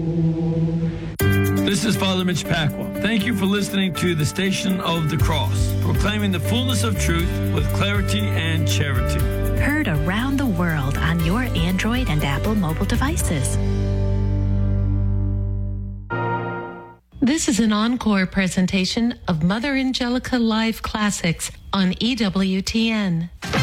This is Father Mitch Pacwa. Thank you for listening to the Station of the Cross, proclaiming the fullness of truth with clarity and charity. Heard around the world on your Android and Apple mobile devices. This is an encore presentation of Mother Angelica Live Classics on EWTN.